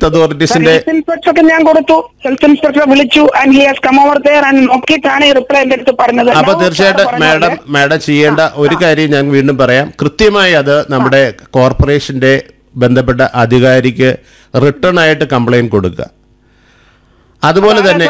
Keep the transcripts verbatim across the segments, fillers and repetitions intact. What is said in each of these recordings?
Health അതോറിറ്റീസിന്റെ ഇൻസ്പെക്ടർക്ക് ഞാൻ കൊടുത്തു. Health ഇൻസ്പെക്ടറെ വിളിച്ചു and he has come over there and നോക്കിയിട്ടാണ് ഈ റിപ്ലൈ എന്റെ അടുത്ത് പറഞ്ഞത്. അപ്പൊ തീർച്ചയായിട്ടും മാഡം മാഡം ചെയ്യേണ്ട ഒരു കാര്യം ഞാൻ വീണ്ടും പറയാം. കൃത്യമായി അത് നമ്മുടെ കോർപ്പറേഷന്റെ ബന്ധപ്പെട്ട അധികാരിക്ക് റിട്ടേൺ ആയിട്ട് കംപ്ലൈന്റ് കൊടുക്കുക. അതുപോലെ തന്നെ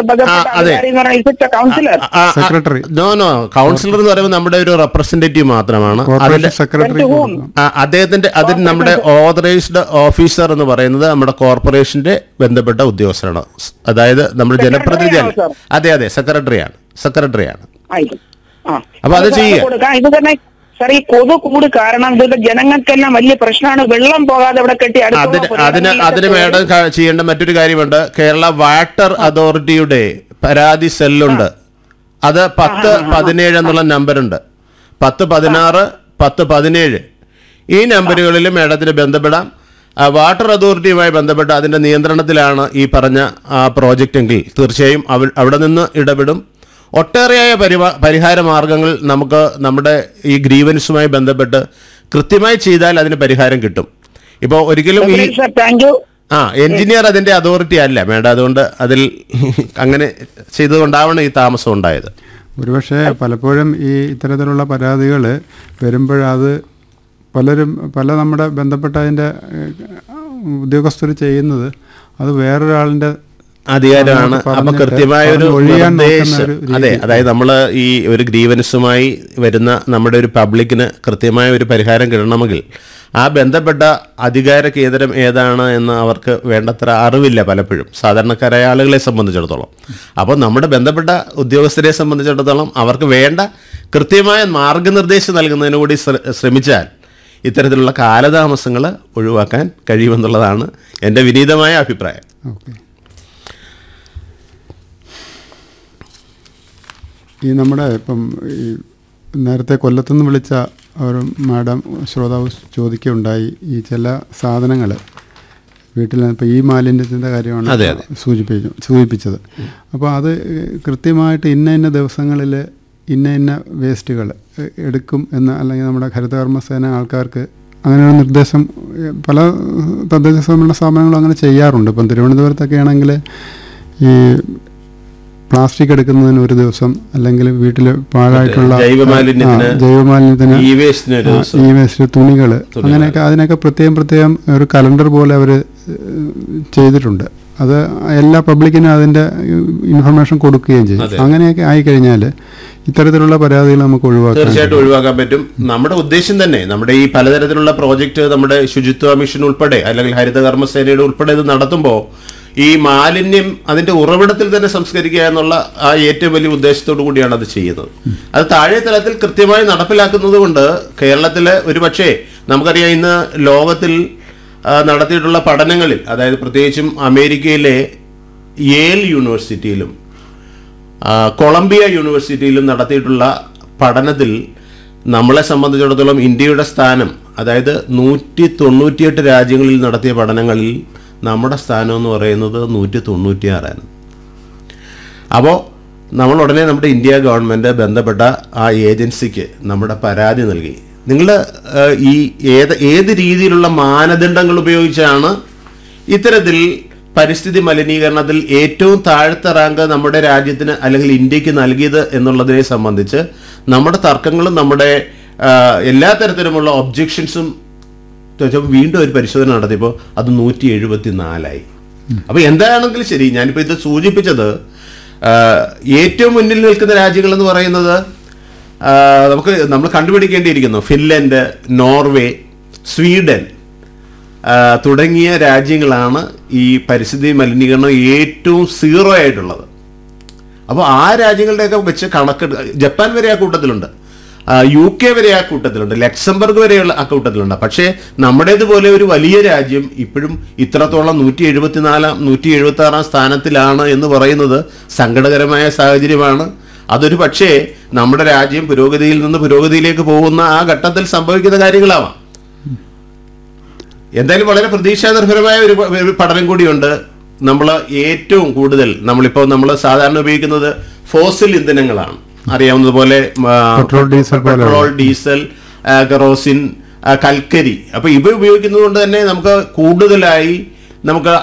സെക്രട്ടറി നോ നോ കൗൺസിലർ എന്ന് പറയുമ്പോൾ നമ്മുടെ ഒരു റെപ്രസെന്റേറ്റീവ് മാത്രമാണ്. അതിന്റെ സെക്രട്ടറി അദ്ദേഹത്തിന്റെ അതിന് നമ്മുടെ ഓതറൈസ്ഡ് ഓഫീസർ എന്ന് പറയുന്നത് നമ്മുടെ കോർപ്പറേഷന്റെ ബന്ധപ്പെട്ട ഉദ്യോഗസ്ഥരാണ്. അതായത് നമ്മുടെ ജനപ്രതിനിധിയാണ്. അതെ അതെ സെക്രട്ടറിയാണ് സെക്രട്ടറിയാണ് അപ്പൊ അത് ചെയ്യുക. ഇത് തന്നെ സാർ, ഈ കൊതു കൂട് കാരണം ഇതിന്റെ ജനങ്ങൾക്കെല്ലാം വലിയ പ്രശ്നമാണ്. വെള്ളം പോകാതെ ഇവിടെ കെട്ടി അതിന് അതിന് അതിന് മേഡം ചെയ്യേണ്ട മറ്റൊരു കാര്യമുണ്ട്. കേരള വാട്ടർ അതോറിറ്റിയുടെ പരാതി സെല്ലുണ്ട്. അത് പത്ത് പതിനേഴ് എന്നുള്ള നമ്പറുണ്ട്. പത്ത് പതിനാറ് പത്ത് പതിനേഴ് ഈ നമ്പറുകളിൽ മേഡത്തിന് ബന്ധപ്പെടാം. വാട്ടർ അതോറിറ്റിയുമായി ബന്ധപ്പെട്ട് അതിന്റെ നിയന്ത്രണത്തിലാണ് ഈ പറഞ്ഞ പ്രോജക്റ്റ് എങ്കിൽ തീർച്ചയായും അവിടെ നിന്ന് ഇടപെടും. ഒട്ടേറെയായ പരിഹാ പരിഹാര മാർഗങ്ങൾ നമുക്ക് നമ്മുടെ ഈ ഗ്രീവൻസുമായി ബന്ധപ്പെട്ട് കൃത്യമായി ചെയ്താൽ അതിന് പരിഹാരം കിട്ടും. ഇപ്പോൾ ഒരിക്കലും ഈ ആ എഞ്ചിനീയർ അതിന്റെ അതോറിറ്റി അല്ല മേഡം. അതുകൊണ്ട് അതിൽ അങ്ങനെ ചെയ്തുകൊണ്ടാവണം ഈ താമസം ഉണ്ടായത്. ഒരുപക്ഷെ പലപ്പോഴും ഈ ഇത്തരത്തിലുള്ള പരാതികൾ വരുമ്പോഴത് പലരും പല നമ്മുടെ ബന്ധപ്പെട്ട അതിൻ്റെ ഉദ്യോഗസ്ഥർ ചെയ്യുന്നത് അത് വേറൊരാളിൻ്റെ അധികാരമാണ്. അപ്പൊ കൃത്യമായ ഒരു നിർദ്ദേശം, അതെ, അതായത് നമ്മൾ ഈ ഒരു ഗ്രീവൻസുമായി വരുന്ന നമ്മുടെ ഒരു പബ്ലിക്കിന് കൃത്യമായ ഒരു പരിഹാരം കിട്ടണമെങ്കിൽ ആ ബന്ധപ്പെട്ട അധികാര കേന്ദ്രം ഏതാണ് എന്ന് അവർക്ക് വേണ്ടത്ര അറിവില്ല പലപ്പോഴും സാധാരണക്കാരായ ആളുകളെ സംബന്ധിച്ചിടത്തോളം. അപ്പോൾ നമ്മുടെ ബന്ധപ്പെട്ട ഉദ്യോഗസ്ഥരെ സംബന്ധിച്ചിടത്തോളം അവർക്ക് വേണ്ട കൃത്യമായ മാർഗനിർദ്ദേശം നൽകുന്നതിന് കൂടി ശ്രമിച്ചാൽ ഇത്തരത്തിലുള്ള കാലതാമസങ്ങൾ ഒഴിവാക്കാൻ കഴിയുമെന്നുള്ളതാണ് എൻ്റെ വിനീതമായ അഭിപ്രായം. ഓക്കെ, ഈ നമ്മുടെ ഇപ്പം ഈ നേരത്തെ കൊല്ലത്തുനിന്ന് വിളിച്ച ഒരു മാഡം ശ്രോതാവ് ചോദിക്കുകയുണ്ടായി, ഈ ചില സാധനങ്ങൾ വീട്ടിൽ ഇപ്പോൾ ഈ മാലിന്യത്തിൻ്റെ കാര്യമാണ് സൂചിപ്പിച്ചു സൂചിപ്പിച്ചത് അപ്പോൾ അത് കൃത്യമായിട്ട് ഇന്ന ഇന്ന ദിവസങ്ങളിൽ ഇന്ന ഇന്ന വേസ്റ്റുകൾ എടുക്കും എന്ന്, അല്ലെങ്കിൽ നമ്മുടെ ഹരിതകർമ്മസേന ആൾക്കാർക്ക് അങ്ങനെയുള്ള നിർദ്ദേശം പല തദ്ദേശ സ്വയംഭരണ സ്ഥാപനങ്ങളും അങ്ങനെ ചെയ്യാറുണ്ട്. ഇപ്പം തിരുവനന്തപുരത്തൊക്കെ ആണെങ്കിൽ ഈ പ്ലാസ്റ്റിക് എടുക്കുന്നതിന് ഒരു ദിവസം, അല്ലെങ്കിൽ വീട്ടിൽ പാഴായിട്ടുള്ള ജൈവമാലിന്യത്തിന് ഈ വേസ്റ്റ് തുണികൾ, അങ്ങനെയൊക്കെ അതിനൊക്കെ പ്രത്യേകം പ്രത്യേകം ഒരു കലണ്ടർ പോലെ അവർ ചെയ്തിട്ടുണ്ട്. അത് എല്ലാ പബ്ലിക്കിനും അതിൻ്റെ ഇൻഫർമേഷൻ കൊടുക്കുകയും ചെയ്യും. അങ്ങനെയൊക്കെ ആയിക്കഴിഞ്ഞാൽ ഇത്തരത്തിലുള്ള പരാതികൾ നമുക്ക് ഒഴിവാക്കാം, തീർച്ചയായിട്ടും ഒഴിവാക്കാൻ പറ്റും. നമ്മുടെ ഉദ്ദേശം തന്നെ നമ്മുടെ ഈ പലതരത്തിലുള്ള പ്രോജക്റ്റ് നമ്മുടെ ശുചിത്വ മിഷൻ ഉൾപ്പെടെ അല്ലെങ്കിൽ ഹരിതകർമ്മസേനയുടെ ഉൾപ്പെടെ ഇത് നടത്തുമ്പോൾ ഈ മാലിന്യം അതിന്റെ ഉറവിടത്തിൽ തന്നെ സംസ്കരിക്കുക എന്നുള്ള ആ ഏറ്റവും വലിയ ഉദ്ദേശത്തോടു കൂടിയാണ് അത് ചെയ്യുന്നത്. അത് താഴെ തലത്തിൽ കൃത്യമായി നടപ്പിലാക്കുന്നത് കൊണ്ട് കേരളത്തിലെ ഒരു പക്ഷേ നമുക്കറിയാം ഇന്ന് ലോകത്തിൽ നടത്തിയിട്ടുള്ള പഠനങ്ങളിൽ, അതായത് പ്രത്യേകിച്ചും അമേരിക്കയിലെ യേൽ യൂണിവേഴ്സിറ്റിയിലും കൊളംബിയ യൂണിവേഴ്സിറ്റിയിലും നടത്തിയിട്ടുള്ള പഠനത്തിൽ നമ്മളെ സംബന്ധിച്ചിടത്തോളം ഇന്ത്യയുടെ സ്ഥാനം, അതായത് നൂറ്റി തൊണ്ണൂറ്റിയെട്ട് രാജ്യങ്ങളിൽ നടത്തിയ പഠനങ്ങളിൽ നമ്മുടെ സ്ഥാനം എന്ന് പറയുന്നത് നൂറ്റി തൊണ്ണൂറ്റിയാറാണ്. അപ്പോൾ നമ്മൾ ഉടനെ നമ്മുടെ ഇന്ത്യ ഗവൺമെൻറ് ബന്ധപ്പെട്ട ആ ഏജൻസിക്ക് നമ്മുടെ പരാതി നൽകി, നിങ്ങൾ ഈ ഏത് ഏത് രീതിയിലുള്ള മാനദണ്ഡങ്ങൾ ഉപയോഗിച്ചാണ് ഇത്തരത്തിൽ പരിസ്ഥിതി മലിനീകരണത്തിൽ ഏറ്റവും താഴ്ത്ത റാങ്ക് നമ്മുടെ രാജ്യത്തിന് അല്ലെങ്കിൽ ഇന്ത്യക്ക് നൽകിയത് എന്നുള്ളതിനെ സംബന്ധിച്ച് നമ്മുടെ തർക്കങ്ങളും നമ്മുടെ എല്ലാ തരത്തിലുമുള്ള ഒബ്ജെക്ഷൻസും വീണ്ടും ഒരു പരിശോധന നടത്തിയപ്പോൾ അത് നൂറ്റി എഴുപത്തി നാലായി. അപ്പോൾ എന്താണെങ്കിലും ശരി, ഞാനിപ്പോൾ ഇത് സൂചിപ്പിച്ചത് ഏറ്റവും മുന്നിൽ നിൽക്കുന്ന രാജ്യങ്ങൾ എന്ന് പറയുന്നത് നമുക്ക് നമ്മൾ കണ്ടുപിടിക്കേണ്ടിയിരിക്കുന്നു. ഫിൻലൻഡ്, നോർവേ, സ്വീഡൻ തുടങ്ങിയ രാജ്യങ്ങളാണ് ഈ പരിസ്ഥിതി മലിനീകരണം ഏറ്റവും സീറോ ആയിട്ടുള്ളത്. അപ്പോൾ ആ രാജ്യങ്ങളുടെയൊക്കെ വെച്ച് കണക്ക്, ജപ്പാൻ വരെ ആ കൂട്ടത്തിലുണ്ട്, യു കെ വരെ ആ കൂട്ടത്തിലുണ്ട്, ലക്സംബർഗ് വരെയുള്ള ആ കൂട്ടത്തിലുണ്ട്. പക്ഷേ നമ്മുടേതുപോലെ ഒരു വലിയ രാജ്യം ഇപ്പോഴും ഇത്രത്തോളം നൂറ്റി എഴുപത്തിനാലാം നൂറ്റി എഴുപത്തി ആറാം സ്ഥാനത്തിലാണ് എന്ന് പറയുന്നത് സങ്കടകരമായ സാഹചര്യമാണ്. അതൊരു പക്ഷേ നമ്മുടെ രാജ്യം പുരോഗതിയിൽ നിന്ന് പുരോഗതിയിലേക്ക് പോകുന്ന ആ ഘട്ടത്തിൽ സംഭവിക്കുന്ന കാര്യങ്ങളാവാം. എന്തായാലും വളരെ പ്രതീക്ഷാനിർഭരമായ ഒരു പഠനം കൂടിയുണ്ട്. നമ്മൾ ഏറ്റവും കൂടുതൽ നമ്മളിപ്പോൾ നമ്മൾ സാധാരണ ഉപയോഗിക്കുന്നത് ഫോസിൽ ഇന്ധനങ്ങളാണ്, അറിയാവുന്നതുപോലെ പെട്രോൾ, ഡീസൽ, കെറോസിൻ, കൽക്കരി. അപ്പോൾ ഇവ ഉപയോഗിക്കുന്നത് കൊണ്ട് തന്നെ നമുക്ക് കൂടുതലായി നമുക്ക്